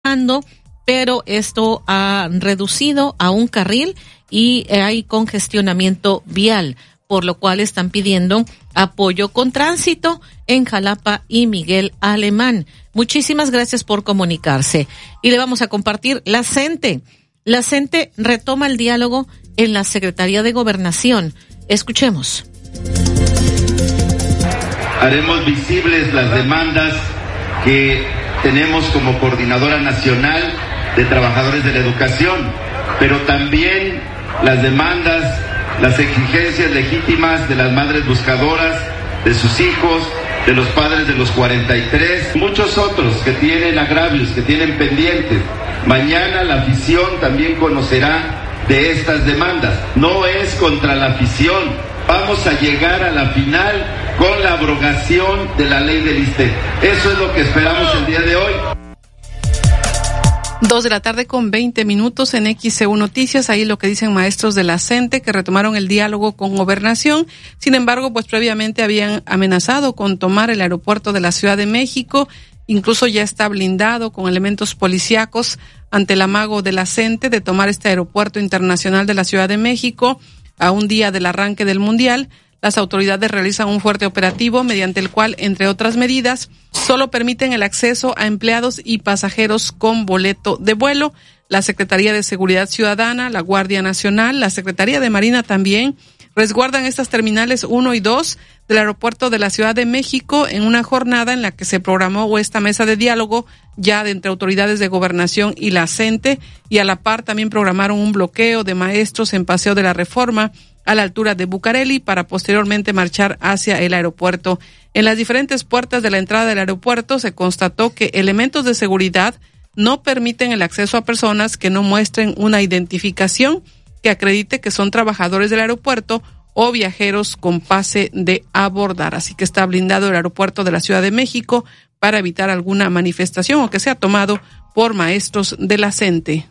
trabajando, pero esto ha reducido a un carril y hay congestionamiento vial, por lo cual están pidiendo apoyo con tránsito en Jalapa y Miguel Alemán. Muchísimas gracias por comunicarse. Y le vamos a compartir la CENTE. La CENTE retoma el diálogo en la Secretaría de Gobernación. Escuchemos. Haremos visibles las demandas que tenemos como Coordinadora Nacional de Trabajadores de la Educación, pero también las demandas, las exigencias legítimas de las madres buscadoras, de sus hijos, de los padres de los 43, muchos otros que tienen agravios, que tienen pendientes. Mañana la afición también conocerá de estas demandas. No es contra la afición, vamos a llegar a la final con la abrogación de la ley del ISSSTE. Eso es lo que esperamos el día de hoy. 2:20 en XEU Noticias. Ahí lo que dicen maestros de la CENTE, que retomaron el diálogo con Gobernación. Sin embargo, pues previamente habían amenazado con tomar el aeropuerto de la Ciudad de México. Incluso ya está blindado con elementos policíacos ante el amago de la CENTE de tomar este aeropuerto internacional de la Ciudad de México a un día del arranque del Mundial. Las autoridades realizan un fuerte operativo mediante el cual, entre otras medidas, solo permiten el acceso a empleados y pasajeros con boleto de vuelo. La Secretaría de Seguridad Ciudadana, la Guardia Nacional, la Secretaría de Marina también resguardan estas terminales 1 y 2 del aeropuerto de la Ciudad de México en una jornada en la que se programó esta mesa de diálogo ya de entre autoridades de Gobernación y la CENTE, y a la par también programaron un bloqueo de maestros en Paseo de la Reforma a la altura de Bucareli para posteriormente marchar hacia el aeropuerto. En las diferentes puertas de la entrada del aeropuerto se constató que elementos de seguridad no permiten el acceso a personas que no muestren una identificación que acredite que son trabajadores del aeropuerto o viajeros con pase de abordar. Así que está blindado el aeropuerto de la Ciudad de México para evitar alguna manifestación o que sea tomado por maestros de la CENTE.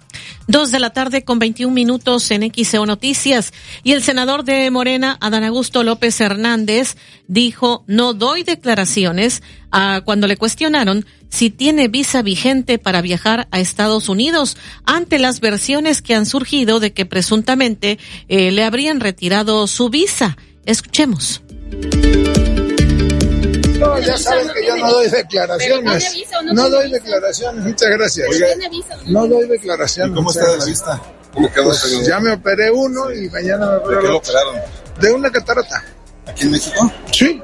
2:21 en XEU Noticias. Y el senador de Morena, Adán Augusto López Hernández, dijo: no doy declaraciones cuando le cuestionaron si tiene visa vigente para viajar a Estados Unidos, ante las versiones que han surgido de que presuntamente le habrían retirado su visa. Escuchemos. No, ya saben que yo no doy declaraciones. No doy declaraciones, muchas gracias. No doy declaraciones. ¿Y cómo está de la vista? ¿Cómo quedó? Pues ya me operé uno y mañana me opero. ¿De qué lo operaron? De una catarata. ¿Aquí en México? Sí.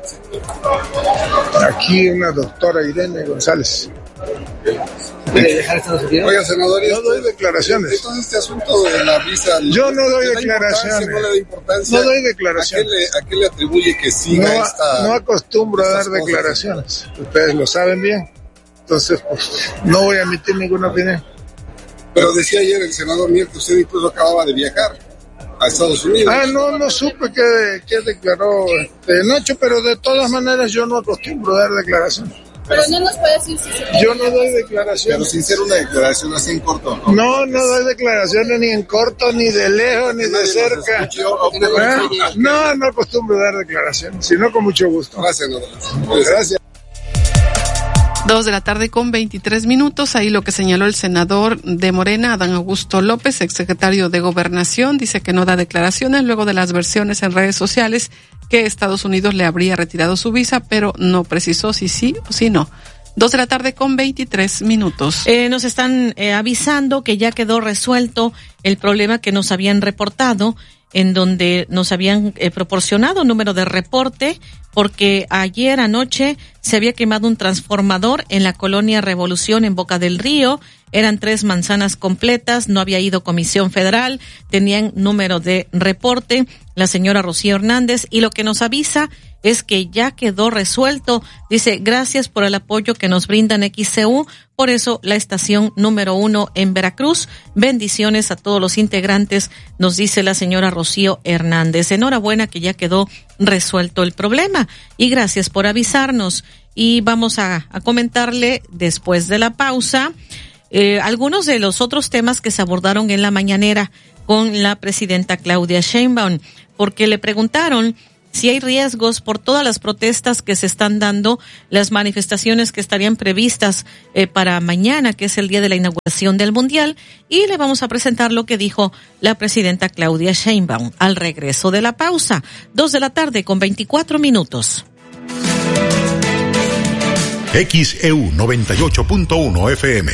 Aquí una doctora Irene González. ¿Puede dejar Estados Unidos? Oiga, senador, no doy declaraciones. Entonces este asunto de la visa... Yo no doy declaraciones. ¿No le da importancia? No doy declaraciones. ¿A qué le atribuye que siga no acostumbro a dar declaraciones. Ustedes lo saben bien. Entonces, pues, no voy a emitir ninguna opinión. Pero decía ayer el senador Mier que usted incluso acababa de viajar a Estados Unidos. No supe qué declaró Nacho, pero de todas maneras yo no acostumbro a dar declaraciones. Pero no nos puede decir si se... Yo no doy declaraciones. Pero sin ser una declaración así en corto, ¿no? No doy declaraciones ni en corto, ni de lejos, ni de cerca. No acostumbro a dar declaraciones, sino con mucho gusto. Gracias. Gracias. 2:23 Ahí lo que señaló el senador de Morena, Adán Augusto López, exsecretario de Gobernación, dice que no da declaraciones luego de las versiones en redes sociales que Estados Unidos le habría retirado su visa, pero no precisó si sí o si no. 2:23 Nos están avisando que ya quedó resuelto el problema que nos habían reportado, en donde nos habían proporcionado un número de reporte, porque ayer anoche se había quemado un transformador en la colonia Revolución en Boca del Río. Eran 3 manzanas completas, no había ido Comisión Federal, tenían número de reporte, la señora Rocío Hernández, y lo que nos avisa es que ya quedó resuelto. Dice: gracias por el apoyo que nos brindan XCU, por eso la estación número 1 en Veracruz. Bendiciones a todos los integrantes, nos dice la señora Rocío Hernández. Enhorabuena que ya quedó resuelto el problema y gracias por avisarnos. Y vamos a comentarle después de la pausa algunos de los otros temas que se abordaron en la mañanera con la presidenta Claudia Sheinbaum, porque le preguntaron si hay riesgos por todas las protestas que se están dando, las manifestaciones que estarían previstas para mañana, que es el día de la inauguración del Mundial, y le vamos a presentar lo que dijo la presidenta Claudia Sheinbaum al regreso de la pausa. 2:00 con 24 minutos. XEU 98.1 FM.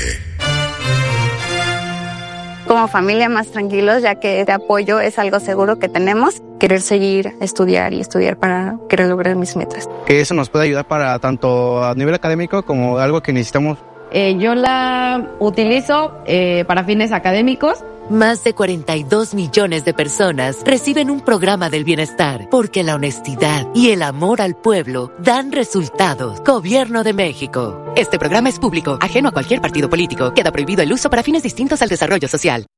Como familia más tranquilos, ya que este apoyo es algo seguro que tenemos. Querer seguir estudiar para querer lograr mis metas. Que eso nos puede ayudar para tanto a nivel académico como algo que necesitamos. Yo la utilizo para fines académicos. Más de 42 millones de personas reciben un programa del bienestar porque la honestidad y el amor al pueblo dan resultados. Gobierno de México. Este programa es público, ajeno a cualquier partido político. Queda prohibido el uso para fines distintos al desarrollo social.